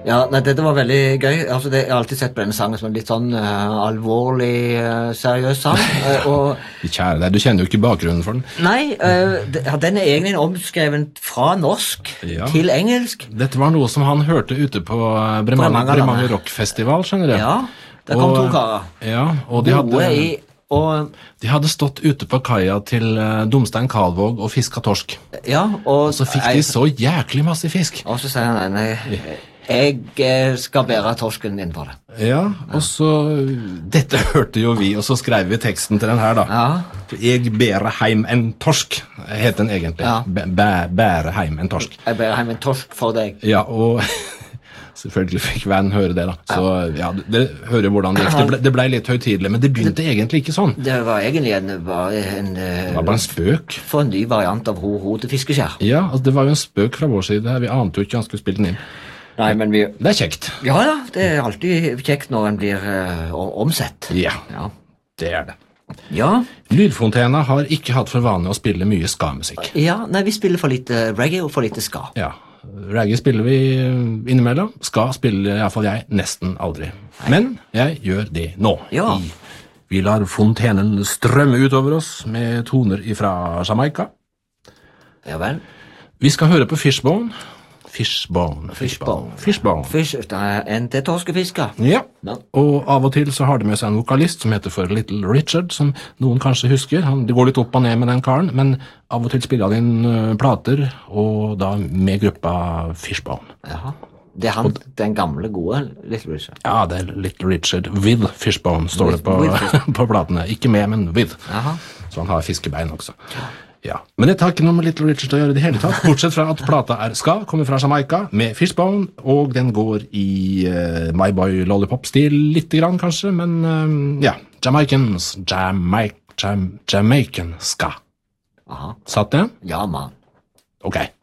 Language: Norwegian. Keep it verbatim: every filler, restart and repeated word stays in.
Ja, nei, dette var veldig gøy. Altså, det, jeg har alltid sett på denne sangen som en litt sånn uh, alvorlig, uh, seriøs sang. Uh, og, Kjære deg, du kjenner jo ikke bakgrunnen for den. nei, uh, de, den er egentlig omskrevet fra norsk Ja. til engelsk. Dette var noe som han hørte ute på eh, Bremanger, Bremanger, Bremanger Rockfestival, skjønner du? Ja, der kom Og- to karer. Ja, og de Gode hadde, i, og, de hadde stått ute på kaia til eh, Domstein Kalvåg og fiska torsk. ja, og, Og så fikk de så jæklig masse fisk. og så sier han, nei, jeg eh, skal bære torsken din for det. Ja, og så Dette hørte jo vi, og så skrev vi teksten til den her, da. Ja, Jeg bærer heim en torsk, het den egentlig. Ja. Bæ- bæ- Bære heim en torsk. jeg bærer hjem en torsk for deg. Ja, og selvfølgelig fikk vennen høre det, da. Så ja, dere hører hvordan det gikk. Det ble, det ble litt høytidelig, men det begynte egentlig ikke sånn. Det var egentlig en, bare en, eh, Det var bare en spøk. for en ny variant av ho, ho til fiskeskjær. Ja, altså det var jo en spøk fra vår side her. Vi ante jo ikke han skulle spille den inn. Nei, men vi... Det er kjekt. Ja, ja, det er alltid kjekt når en blir eh, o- omsett. Ja, Ja. det er det. Ja, Lydfontena har ikke hatt for vane å spille mye ska-musikk. ja, nei, vi spiller for lite reggae og for lite ska. Ja, reggae spiller vi innimellom. Ska spiller i hvert fall jeg nesten aldri. Men jeg gjør det nå. Ja. I, vi lar fontenen strømme utover oss med toner fra Jamaica. Ja vel. Vi skal høre på Fishbone. Fishbone, Fishbone, Fishbone. Fish, det er en til torskefisker. Ja, Ja. og av og til så har de med seg en vokalist som heter for Little Richard, som noen kanskje husker. Han, det går litt opp og ned med den karen, men av og til spiller han inn uh, plater, og da med gruppa Fishbone. Jaha. Det er han, den gamle gode Little Richard. Ja, det er Little Richard with Fishbone, står det på, With på platene. Ikke med, men with. Jaha. Så han har fiskebein også. Ja, men dette har ikke noe med Little Richard å gjøre i det hele tatt, bortsett fra at plata er ska, kommer fra Jamaica, med Fishbone, og den går i uh, My Boy Lollipop-stil, litt grann kanskje, men uh, ja, Jamaicans, Jamaik, Jam, Jamaican ska. Aha. Satt det? Ja, mann. Ok.